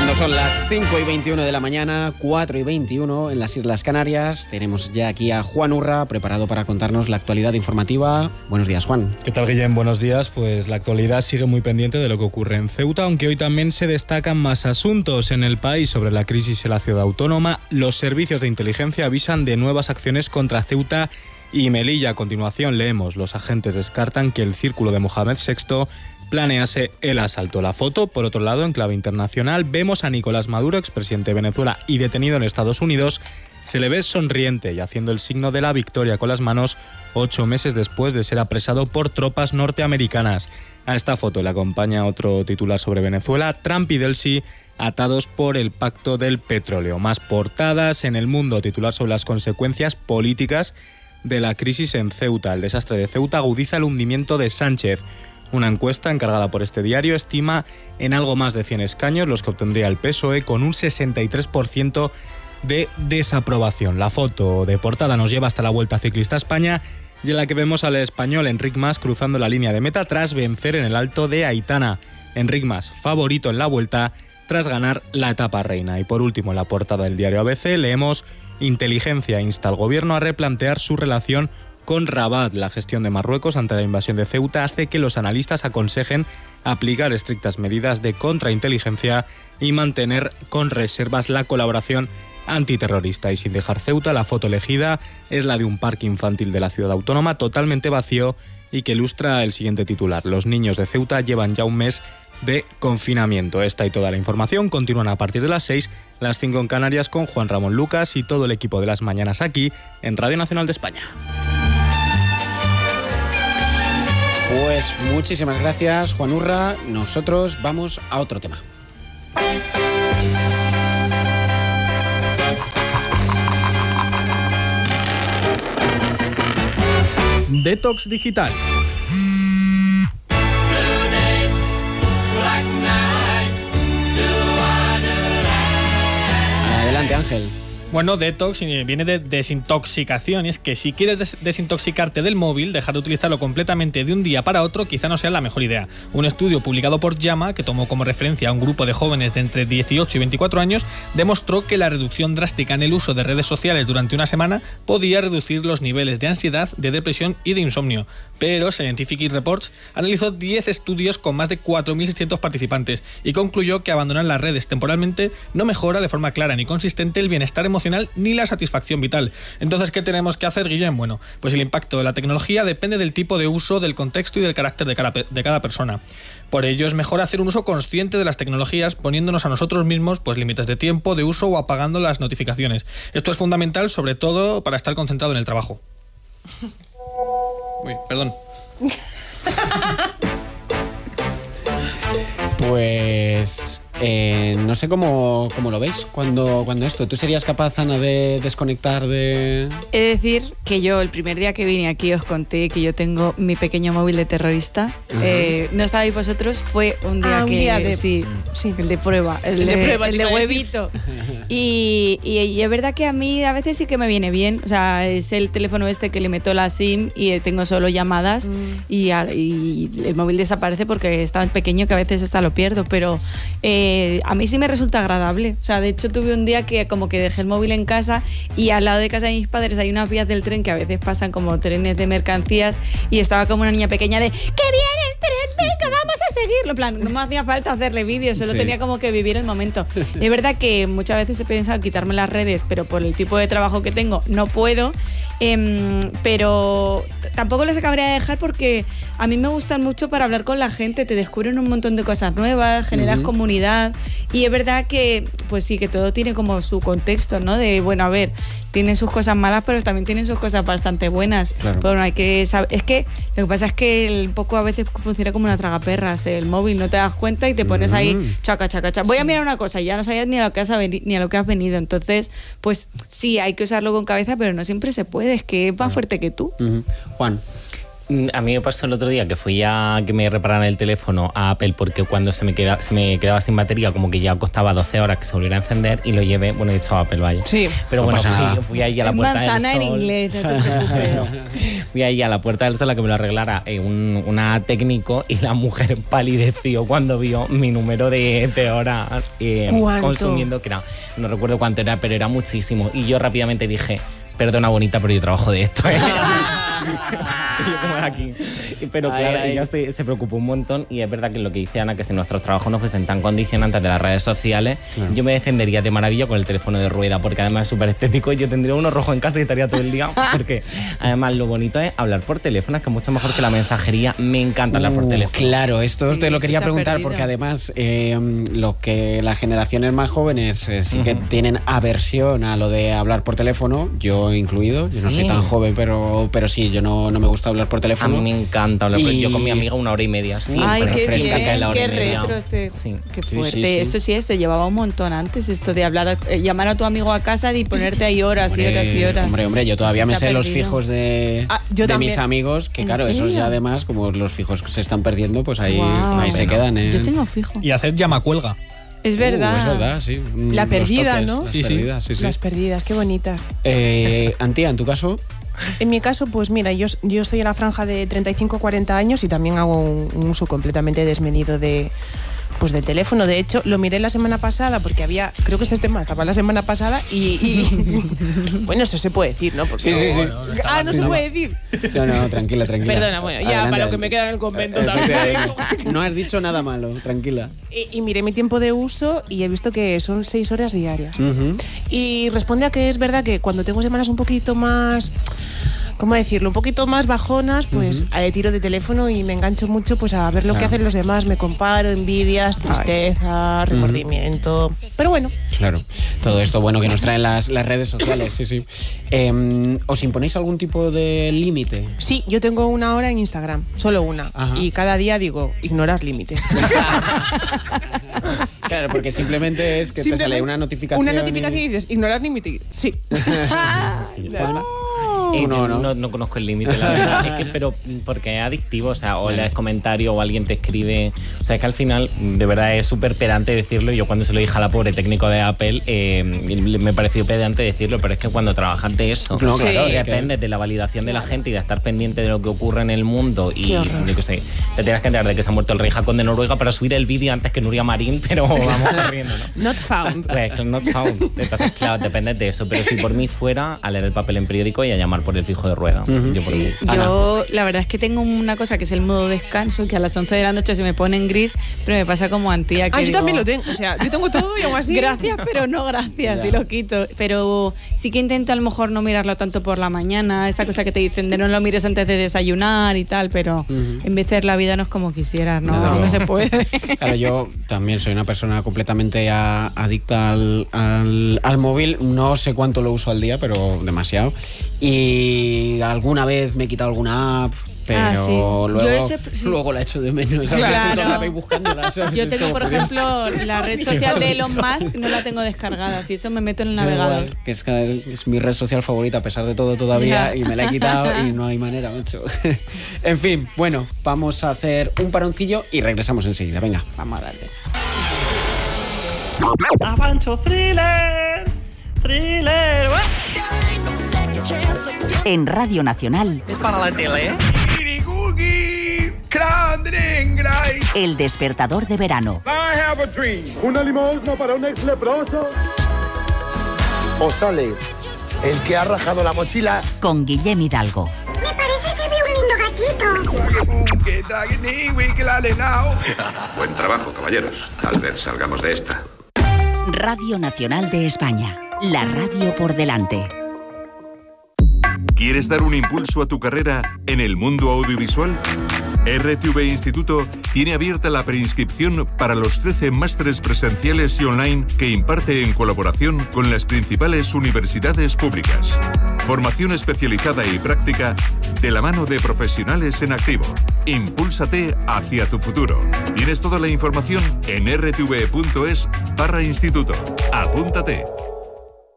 Cuando son las 5:21 de la mañana, 4:21 en las Islas Canarias, tenemos ya aquí a Juan Urra, preparado para contarnos la actualidad informativa. Buenos días, Juan. ¿Qué tal, Guillem? Buenos días. Pues la actualidad sigue muy pendiente de lo que ocurre en Ceuta, aunque hoy también se destacan más asuntos en el país sobre la crisis en la ciudad autónoma. Los servicios de inteligencia avisan de nuevas acciones contra Ceuta y Melilla. A continuación leemos: los agentes descartan que el círculo de Mohamed VI planease el asalto. La foto, por otro lado, en clave internacional, vemos a Nicolás Maduro, expresidente de Venezuela y detenido en Estados Unidos. Se le ve sonriente y haciendo el signo de la victoria con las manos 8 meses después de ser apresado por tropas norteamericanas. A esta foto le acompaña otro titular sobre Venezuela: Trump y Delcy atados por el pacto del petróleo. Más portadas en El Mundo, titular sobre las consecuencias políticas de la crisis en Ceuta. El desastre de Ceuta agudiza el hundimiento de Sánchez. Una encuesta encargada por este diario estima en algo más de 100 escaños los que obtendría el PSOE, con un 63% de desaprobación. La foto de portada nos lleva hasta la Vuelta Ciclista a España, y en la que vemos al español Enric Mas cruzando la línea de meta tras vencer en el Alto de Aitana. Enric Mas, favorito en la Vuelta tras ganar la etapa reina. Y por último, en la portada del diario ABC leemos: inteligencia insta al gobierno a replantear su relación con Rabat. La gestión de Marruecos ante la invasión de Ceuta hace que los analistas aconsejen aplicar estrictas medidas de contrainteligencia y mantener con reservas la colaboración antiterrorista. Y sin dejar Ceuta, la foto elegida es la de un parque infantil de la ciudad autónoma totalmente vacío y que ilustra el siguiente titular: los niños de Ceuta llevan ya un mes de confinamiento. Esta y toda la información continúan a partir de las 6, las 5 en Canarias, con Juan Ramón Lucas y todo el equipo de Las Mañanas aquí en Radio Nacional de España. Pues muchísimas gracias, Juan Urra. Nosotros vamos a otro tema. Detox digital. Adelante, Ángel. Bueno, detox viene de desintoxicación, y es que si quieres desintoxicarte del móvil, dejar de utilizarlo completamente de un día para otro quizá no sea la mejor idea. Un estudio publicado por JAMA, que tomó como referencia a un grupo de jóvenes de entre 18 y 24 años, demostró que la reducción drástica en el uso de redes sociales durante una semana podía reducir los niveles de ansiedad, de depresión y de insomnio. Pero Scientific Reports analizó 10 estudios con más de 4.600 participantes y concluyó que abandonar las redes temporalmente no mejora de forma clara ni consistente el bienestar emocional ni la satisfacción vital. Entonces, ¿qué tenemos que hacer, Guillem? Bueno, pues el impacto de la tecnología depende del tipo de uso, del contexto y del carácter de cada persona. Por ello es mejor hacer un uso consciente de las tecnologías, poniéndonos a nosotros mismos pues límites de tiempo, de uso o apagando las notificaciones. Esto es fundamental, sobre todo para estar concentrado en el trabajo. Uy, perdón. Pues no sé cómo lo veis cuando esto. ¿Tú serías capaz, Ana, de desconectar de...? He de decir que yo el primer día que vine aquí os conté que yo tengo mi pequeño móvil de terrorista. No estabais vosotros, fue un día sí, el de prueba, el de huevito. Y es verdad que a mí a veces sí que me viene bien. O sea, es el teléfono este que le meto la SIM y tengo solo llamadas y el móvil desaparece porque es tan pequeño que a veces hasta lo pierdo, pero a mí sí me resulta agradable. O sea, de hecho tuve un día que como que dejé el móvil en casa y al lado de casa de mis padres hay unas vías del tren que a veces pasan como trenes de mercancías y estaba como una niña pequeña de ¡que viene el tren! ¡Venga, vamos a seguirlo! En plan, no me hacía falta hacerle vídeos, solo tenía como que vivir el momento. Y es verdad que muchas veces he pensado quitarme las redes, pero por el tipo de trabajo que tengo no puedo, pero tampoco les acabaría de dejar porque a mí me gustan mucho para hablar con la gente, te descubren un montón de cosas nuevas, generas comunidad y es verdad que pues sí, que todo tiene como su contexto, ¿no? De, bueno, a ver, tienen sus cosas malas, pero también tienen sus cosas bastante buenas. Claro. Pero hay que saber, es que lo que pasa es que un poco a veces funciona como una tragaperras, el móvil, no te das cuenta y te pones ahí chaca. Voy a mirar una cosa y ya no sabías ni a lo que has venido. Entonces, pues sí, hay que usarlo con cabeza, pero no siempre se puede, es que es más fuerte que tú. Juan. A mí me pasó el otro día que fui a que me repararan el teléfono a Apple porque cuando se me quedaba sin batería, como que ya costaba 12 horas que se volviera a encender y lo llevé, bueno, he dicho a Apple, vaya. Sí. Pero No bueno, pasa fui ahí a la Puerta del Sol. Manzana en inglés, no te preocupes. Fui ahí a la Puerta del Sol a que me lo arreglara una técnico y la mujer palideció cuando vio mi número de horas consumiendo, que era, no recuerdo cuánto era, pero era muchísimo. Y yo rápidamente dije, perdona bonita, pero yo trabajo de esto. Yo como era aquí. Pero claro, ella se preocupó un montón y es verdad que lo que dice Ana, que si nuestros trabajos no fuesen tan condicionantes de las redes sociales, yo me defendería de maravilla con el teléfono de rueda, porque además es súper estético y yo tendría uno rojo en casa y estaría todo el día, porque además lo bonito es hablar por teléfono, es que es mucho mejor que la mensajería. Me encanta hablar por teléfono. Claro, esto te lo quería preguntar porque además lo que las generaciones más jóvenes sí que tienen aversión a lo de hablar por teléfono, yo incluido, yo no soy tan joven, pero sí, yo no me gusta hablar por teléfono. A mí me encanta hablar. Yo con mi amiga 1 hora y media. Ay, qué fresca bien, que es la hora qué y media. retro este. Sí. Qué fuerte. Eso sí, se llevaba un montón antes, esto de hablar, llamar a tu amigo a casa y ponerte ahí horas y horas y horas. Hombre, yo todavía me sé los fijos de mis amigos, que claro, esos ya además, como los fijos se están perdiendo, pues ahí se quedan. Yo tengo fijo. Y hacer llamacuelga. Es verdad. Es verdad, sí. La perdida, ¿no? Sí. Las perdidas, qué bonitas. Antía, ¿en tu caso? En mi caso, pues mira, yo estoy en la franja de 35-40 años y también hago un uso completamente desmedido del teléfono. De hecho, lo miré la semana pasada porque creo que este tema estaba la semana pasada y bueno, eso se puede decir, ¿no? Porque, sí. No se puede decir. No, tranquila. Perdona, bueno, ya adelante, para lo que me queda en el convento también. No has dicho nada malo, tranquila. Y miré mi tiempo de uso y he visto que son 6 horas diarias. Y responde a que es verdad que cuando tengo semanas un poquito más, ¿cómo decirlo? Un poquito más bajonas, pues tiro de teléfono y me engancho mucho pues a ver lo que hacen los demás. Me comparo, envidias, tristeza, remordimiento. Pero bueno. Claro. Todo esto bueno que nos traen las redes sociales, sí. ¿Os imponéis algún tipo de límite? Sí, yo tengo 1 hora en Instagram, solo una. Ajá. Y cada día digo, ignorar límite. Claro, porque simplemente es que te sale una notificación. Una notificación y dices, ignorar límite. Sí. No conozco el límite, la verdad. Pero porque es adictivo, o lees comentario o alguien te escribe. O sea, es que al final, de verdad, es súper pedante decirlo. Yo cuando se lo dije a la pobre técnico de Apple, me pareció pedante decirlo, pero es que cuando trabajas de eso, depende de la validación de la gente y de estar pendiente de lo que ocurre en el mundo. Y yo qué sé, te tienes que enterar de que se ha muerto el rey Haakon de Noruega para subir el vídeo antes que Nuria Marín, pero vamos corriendo, ¿no? Not found. Pues, not found. Entonces, claro, depende de eso. Pero si por mí fuera, a leer el papel en periódico y a llamar por el fijo de rueda. Yo la verdad es que tengo una cosa que es el modo descanso, que a las 11 de la noche se me pone en gris, pero me pasa como Antía. Que yo también lo tengo, o sea, yo tengo todo y aún así. Gracias, pero no gracias, y lo quito. Pero sí que intento a lo mejor no mirarlo tanto por la mañana, esta cosa que te dicen de no lo mires antes de desayunar y tal, pero en vez de la vida no es como quisieras, no se puede. Claro, yo también soy una persona completamente adicta al móvil, no sé cuánto lo uso al día, pero demasiado. Y alguna vez me he quitado alguna app, pero luego la echo de menos. Claro. Estoy todo el rato ahí buscándola, ¿sabes? Yo tengo, por ejemplo, la red social de Elon Musk, no la tengo descargada, si eso me meto en el navegador. Igual, que es mi red social favorita a pesar de todo todavía, y me la he quitado y no hay manera, macho. En fin, bueno, vamos a hacer un paroncillo y regresamos enseguida. Venga, vamos a darle. Avancho thriller. En Radio Nacional. Es para la tele, ¿eh? El despertador de verano. Una limosna para un ex leproso. O sale el que ha rajado la mochila. Con Guillem Hidalgo. Me parece que vi un lindo gatito. Buen trabajo, caballeros. Tal vez salgamos de esta. Radio Nacional de España. La radio por delante. ¿Quieres dar un impulso a tu carrera en el mundo audiovisual? RTV Instituto tiene abierta la preinscripción para los 13 másteres presenciales y online que imparte en colaboración con las principales universidades públicas. Formación especializada y práctica de la mano de profesionales en activo. Impúlsate hacia tu futuro. Tienes toda la información en rtv.es/instituto. Apúntate.